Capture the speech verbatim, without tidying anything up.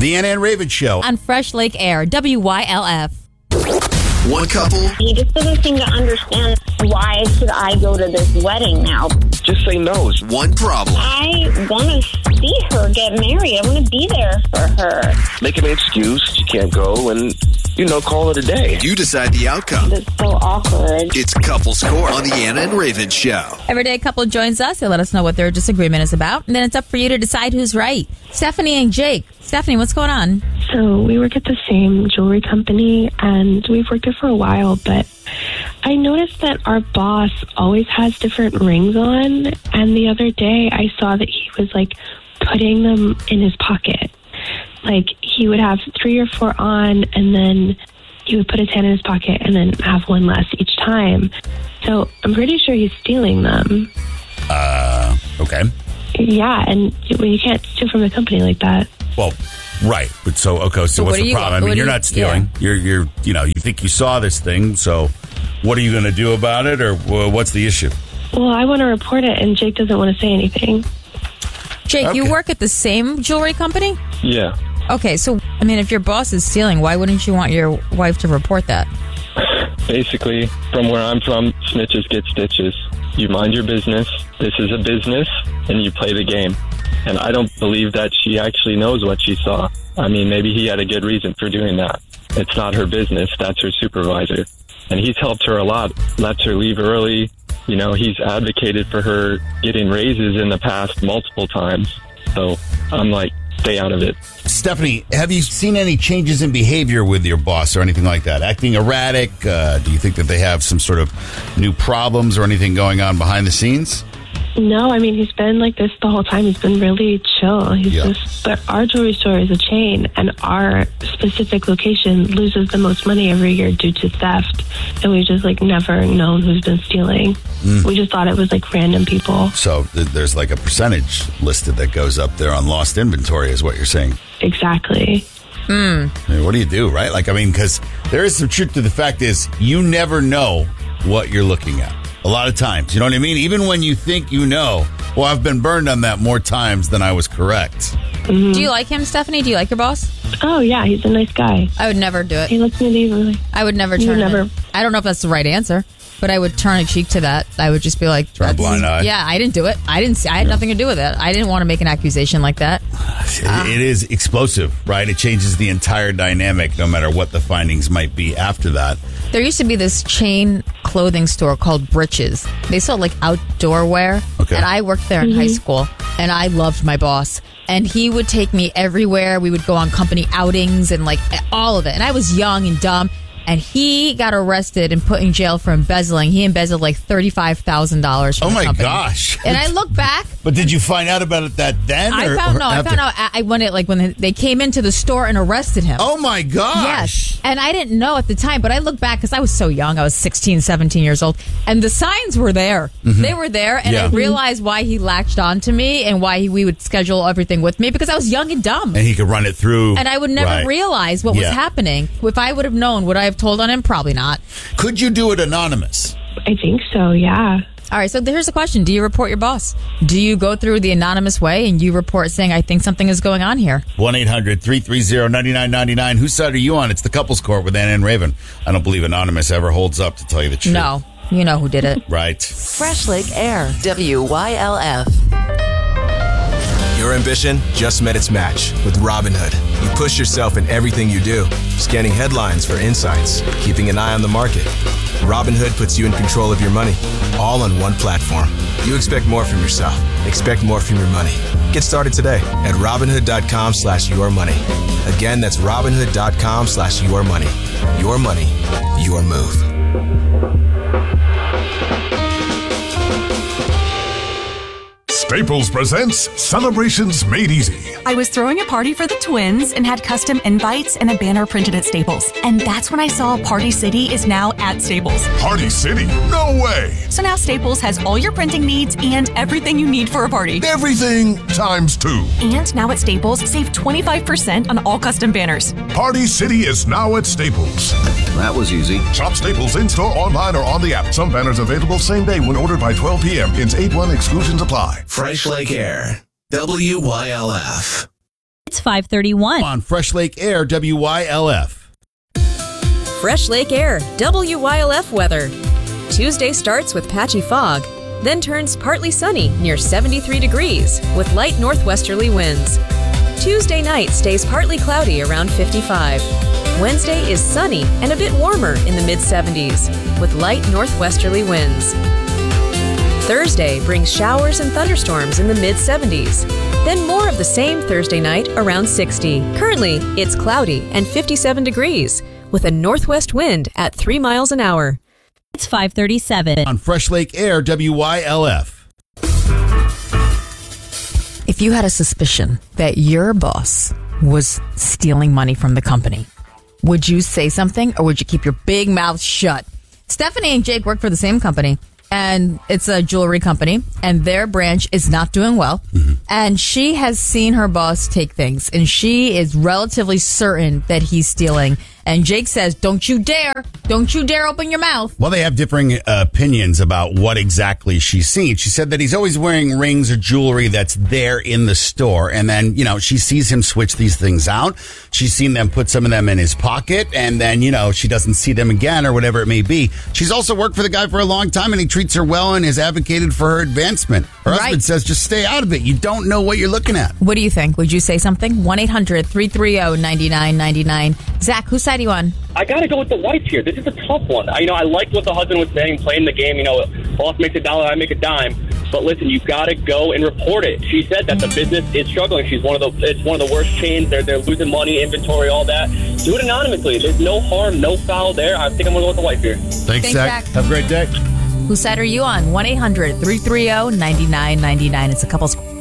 The Anna and Raven Show. On Fresh Lake Air, W Y L F. One couple. He just doesn't seem to understand why should I go to this wedding now. Just say no. One problem. I want to see her get married. I want to be there for her. Make an excuse. You can't go and, you know, call it a day. You decide the outcome. It's so awkward. It's Couple Score on the Anna and Raven Show. Every day a couple joins us. They let us know what their disagreement is about. And then it's up for you to decide who's right. Stephanie and Jake. Stephanie, what's going on? So we work at the same jewelry company, and we've worked there for a while, but I noticed that our boss always has different rings on, and the other day I saw that he was, like, putting them in his pocket. Like, he would have three or four on, and then he would put his hand in his pocket and then have one less each time. So I'm pretty sure he's stealing them. Uh, okay. Yeah, and you, you can't steal from a company like that. Well, right. But so, okay, so, So what's what do the you- problem? I what mean, do you're you- not stealing. You're, you're, you know, you think you saw this thing, so what are you going to do about it, or well, what's the issue? Well, I want to report it, and Jake doesn't want to say anything. Jake, Okay. you work at the same jewelry company? Yeah. Okay, so, I mean, if your boss is stealing, why wouldn't you want your wife to report that? Basically, from where I'm from, snitches get stitches. You mind your business. This is a business, and you play the game. And I don't believe that she actually knows what she saw. I mean, maybe he had a good reason for doing that. It's not her business. That's her supervisor. And he's helped her a lot, lets her leave early. You know, he's advocated for her getting raises in the past multiple times. So I'm like, stay out of it. Stephanie, have you seen any changes in behavior with your boss or anything like that? Acting erratic? Uh, do you think that they have some sort of new problems or anything going on behind the scenes? No, I mean, he's been like this the whole time. He's been really chill. He's Yeah. just, but our jewelry store is a chain, and our specific location loses the most money every year due to theft. And we've just like never known who's been stealing. Mm. We just thought it was like random people. So th- there's like a percentage listed that goes up there on lost inventory, is what you're saying. Exactly. I mean, what do you do, right? Like, I mean, because there is some truth to the fact is you never know what you're looking at. A lot of times, you know what I mean? Even when you think you know, well, I've been burned on that more times than I was correct. Do you like him, Stephanie? Do you like your boss? Oh yeah, he's a nice guy. I would never do it. He lets me leave early. I would never You turn would never- it. I don't know if that's the right answer, but I would turn a cheek to that. I would just be like, Turn a that's- blind eye. Yeah, I didn't do it. I didn't see. I had nothing to do with it. I didn't want to make an accusation like that. It, it is explosive, right? It changes the entire dynamic, no matter what the findings might be after that. There used to be this chain clothing store called Britches. They sold like outdoor wear. Okay. And I worked there in high school, and I loved my boss. And he would take me everywhere. We would go on company outings and like all of it. And I was young and dumb. And he got arrested and put in jail for embezzling. He embezzled like thirty-five thousand dollars from Oh the my company. gosh. And I look back. But did you find out about it that then? I or- found or no. I after? found out. I, I when it like when they came into the store and arrested him. Oh my gosh. Yes. And I didn't know at the time, but I look back because I was so young. I was sixteen, seventeen years old. And the signs were there. They were there. And Yeah. I realized why he latched on to me and why he, we would schedule everything with me because I was young and dumb. And he could run it through. And I would never Right. realize what Yeah. was happening. If I would have known, would I have told on him? Probably not. Could you do it anonymous? I think so. Yeah. All right, so here's the question. Do you report your boss? Do you go through the anonymous way and you report saying, I think something is going on here? one eight hundred three three zero nine nine nine nine. Whose side are you on? It's the Couples Court with Anna and Raven. I don't believe anonymous ever holds up, to tell you the truth. No. You know who did it. Right. Fresh Lake Air, W Y L F. Your ambition just met its match with Robinhood. You push yourself in everything you do, scanning headlines for insights, keeping an eye on the market. Robinhood puts you in control of your money, all on one platform. You expect more from yourself. Expect more from your money. Get started today at Robinhood.com slash your money. Again, that's Robinhood.com slash your money. Your money, your move. Staples presents Celebrations Made Easy. I was throwing a party for the twins and had custom invites and a banner printed at Staples. And that's when I saw Party City is now at Staples. Party City? No way! So now Staples has all your printing needs and everything you need for a party. Everything times two. And now at Staples, save twenty-five percent on all custom banners. Party City is now at Staples. That was easy. Shop Staples in-store, online, or on the app. Some banners available same day when ordered by twelve p.m. Ins eight one exclusions apply. Fresh Lake Air. W Y L F. It's five thirty-one. On Fresh Lake Air, W Y L F. Fresh Lake Air, W Y L F weather. Tuesday starts with patchy fog, then turns partly sunny near seventy-three degrees with light northwesterly winds. Tuesday night stays partly cloudy around fifty-five. Wednesday is sunny and a bit warmer in the mid seventies with light northwesterly winds. Thursday brings showers and thunderstorms in the mid seventies. Then more of the same Thursday night around sixty. Currently, it's cloudy and fifty-seven degrees with a northwest wind at three miles an hour. It's five thirty-seven. On Fresh Lake Air, W Y L F. If you had a suspicion that your boss was stealing money from the company, would you say something or would you keep your big mouth shut? Stephanie and Jake work for the same company, and it's a jewelry company, and their branch is not doing well. Mm-hmm. And she has seen her boss take things, and she is relatively certain that he's stealing. And Jake says, don't you dare, don't you dare open your mouth. Well, they have differing uh, opinions about what exactly she's seen. She said that he's always wearing rings or jewelry that's there in the store. And then, you know, she sees him switch these things out. She's seen them put some of them in his pocket. And then, you know, she doesn't see them again or whatever it may be. She's also worked for the guy for a long time, and he treats her well and has advocated for her advancement. Her Right. husband says, just stay out of it. You don't know what you're looking at. What do you think? Would you say something? one eight hundred three three zero nine nine nine nine. Zach, whose side are you on? I got to go with the wife here. This is a tough one. I, you know, I liked what the husband was saying, playing the game. You know, boss makes a dollar, I make a dime. But listen, you've got to go and report it. She said that the business is struggling. She's one of the it's one of the worst chains. They're they're losing money, inventory, all that. Do it anonymously. There's no harm, no foul there. I think I'm going to go with the wife here. Thanks, Thanks, Zach. Zach. Have a great day. Whose side are you on? one eight hundred three three zero nine nine nine nine. It's a couple's